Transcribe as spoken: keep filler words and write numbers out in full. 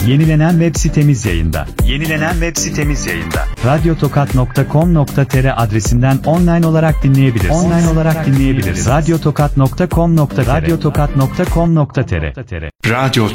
Yenilenen web sitemiz yayında. Yenilenen web sitemiz yayında. radyotokat nokta com nokta tr adresinden online olarak dinleyebilirsiniz. Online olarak dinleyebiliriz. radyotokat nokta com nokta tr radyotokat nokta com nokta tr Radyo